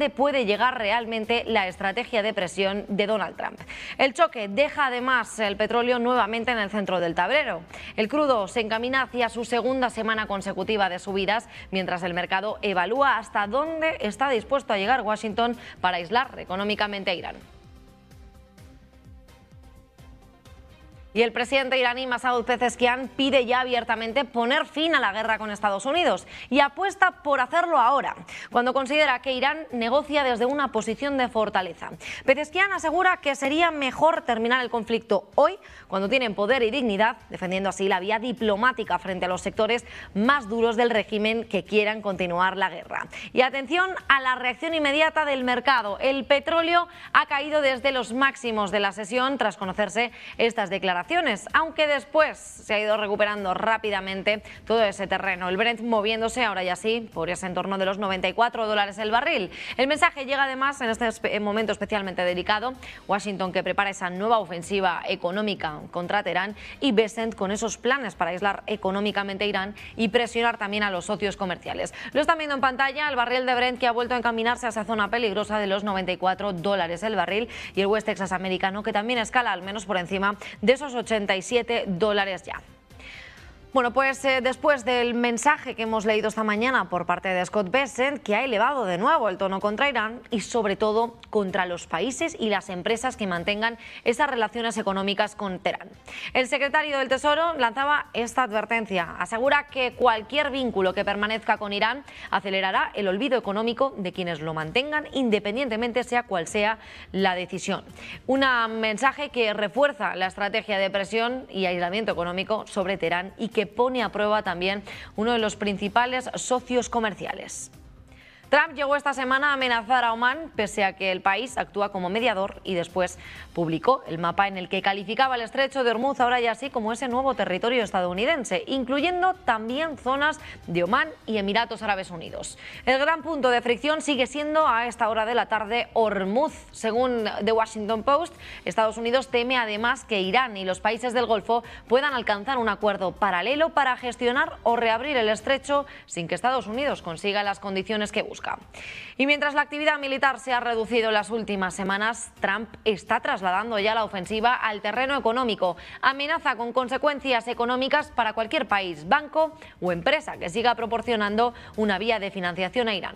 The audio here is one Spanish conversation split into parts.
dónde puede llegar realmente la estrategia de presión de Donald Trump. El choque deja además el petróleo nuevamente en el centro del tablero. El crudo se encamina hacia su segunda semana consecutiva de subidas, mientras el mercado evalúa hasta dónde está dispuesto a llegar Washington para aislar económicamente a Irán. Y el presidente iraní Masoud Pezeshkian pide ya abiertamente poner fin a la guerra con Estados Unidos y apuesta por hacerlo ahora, cuando considera que Irán negocia desde una posición de fortaleza. Pezeshkian asegura que sería mejor terminar el conflicto hoy, cuando tienen poder y dignidad, defendiendo así la vía diplomática frente a los sectores más duros del régimen que quieran continuar la guerra. Y atención a la reacción inmediata del mercado. El petróleo ha caído desde los máximos de la sesión tras conocerse estas declaraciones, aunque después se ha ido recuperando rápidamente todo ese terreno. El Brent moviéndose ahora ya sí por ese entorno de los $94 el barril. El mensaje llega además en este momento especialmente delicado. Washington, que prepara esa nueva ofensiva económica contra Teherán, y Bessent con esos planes para aislar económicamente Irán y presionar también a los socios comerciales. Lo están viendo en pantalla el barril de Brent, que ha vuelto a encaminarse a esa zona peligrosa de los $94 el barril, y el West Texas americano, que también escala al menos por encima de esos $87 ya. Bueno, pues después del mensaje que hemos leído esta mañana por parte de Scott Bessent, que ha elevado de nuevo el tono contra Irán y sobre todo contra los países y las empresas que mantengan esas relaciones económicas con Teherán. El secretario del Tesoro lanzaba esta advertencia. Asegura que cualquier vínculo que permanezca con Irán acelerará el olvido económico de quienes lo mantengan, independientemente sea cual sea la decisión. Un mensaje que refuerza la estrategia de presión y aislamiento económico sobre Teherán y que pone a prueba también uno de los principales socios comerciales. Trump llegó esta semana a amenazar a Omán, pese a que el país actúa como mediador, y después publicó el mapa en el que calificaba el estrecho de Hormuz ahora ya así como ese nuevo territorio estadounidense, incluyendo también zonas de Omán y Emiratos Árabes Unidos. El gran punto de fricción sigue siendo a esta hora de la tarde Hormuz. Según The Washington Post, Estados Unidos teme además que Irán y los países del Golfo puedan alcanzar un acuerdo paralelo para gestionar o reabrir el estrecho sin que Estados Unidos consiga las condiciones que busca. Y mientras la actividad militar se ha reducido en las últimas semanas, Trump está trasladando ya la ofensiva al terreno económico. Amenaza con consecuencias económicas para cualquier país, banco o empresa que siga proporcionando una vía de financiación a Irán.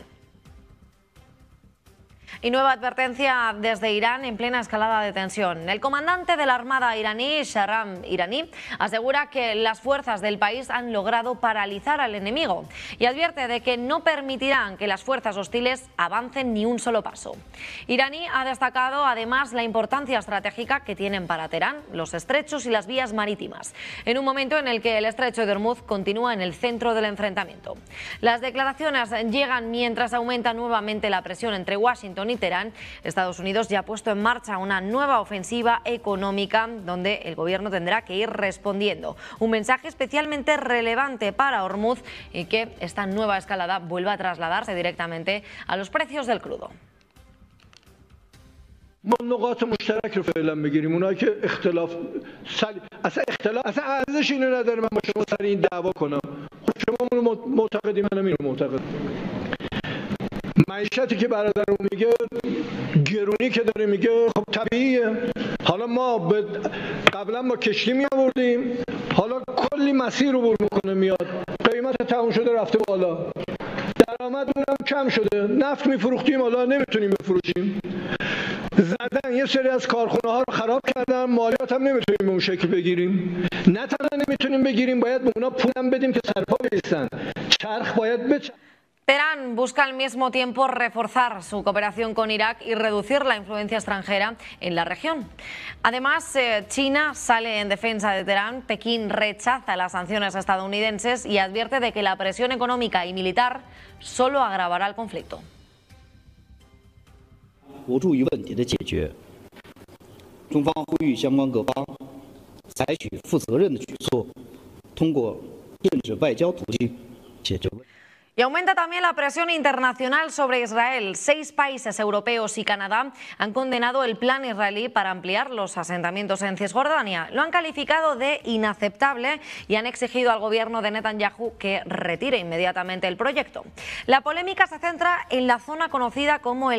Y nueva advertencia desde Irán en plena escalada de tensión. El comandante de la Armada iraní, Shahram Iraní, asegura que las fuerzas del país han logrado paralizar al enemigo y advierte de que no permitirán que las fuerzas hostiles avancen ni un solo paso. Iraní ha destacado además la importancia estratégica que tienen para Teherán los estrechos y las vías marítimas, en un momento en el que el estrecho de Hormuz continúa en el centro del enfrentamiento. Las declaraciones llegan mientras aumenta nuevamente la presión entre Washington y Teherán. Estados Unidos ya ha puesto en marcha una nueva ofensiva económica donde el gobierno tendrá que ir respondiendo. Un mensaje especialmente relevante para Hormuz y que esta nueva escalada vuelva a trasladarse directamente a los precios del crudo. ما نقاط مشترک رو فعلا بگیریم اونایی که اختلاف اصلا ارزش اینو نداره من با شما سر این دعوا کنم شما معتقدی منم اینو معتقد معیشتی که برادرم میگه گرونی که داره میگه خب طبیعیه حالا ما قبلا با کشتی می آوردیم حالا کلی مسیر عبور میکنه میاد قیمت تموم شده رفته بالا درآمدمون هم کم شده نفت میفروختیم حالا نمیتونیم بفروشیم زدن یه سری از کارخونه ها رو خراب کردن مالیات هم نمیتونیم به اون شکل بگیریم نه تنها نمیتونیم بگیریم باید به اونا پولم بدیم که سرپا بیستن چرخ باید Teherán busca al mismo tiempo reforzar su cooperación con Irak y reducir la influencia extranjera en la región. Además, China sale en defensa de Teherán, Pekín rechaza las sanciones estadounidenses y advierte de que la presión económica y militar solo agravará el conflicto. 无助于问题的解决，中方呼吁相关各方采取负责任的举措，通过政治外交途径解决问题。 Y aumenta también la presión internacional sobre Israel. 6 países europeos y Canadá han condenado el plan israelí para ampliar los asentamientos en Cisjordania. Lo han calificado de inaceptable y han exigido al gobierno de Netanyahu que retire inmediatamente el proyecto. La polémica se centra en la zona conocida como el